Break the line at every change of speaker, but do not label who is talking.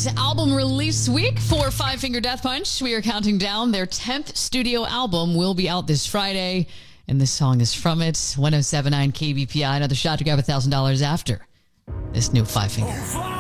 album release week for Five Finger Death Punch. We are counting down. Their 10th studio album will be out this Friday, and this song is from it. 1079 KBPI. Another shot to grab $1,000 after this new Five Finger.